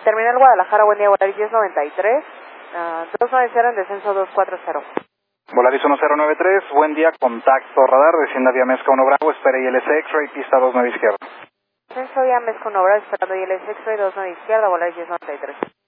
Terminal Guadalajara, buen día, Volaris 1093. 290 en descenso 240. Volaris 1093, buen día, contacto radar, descienda vía Mezca 1 Bravo, espere ILS X-Ray, pista 29 izquierda. Descenso vía Mezca 1 Bravo, esperando ILS X-Ray 29 izquierda, Volaris 1093.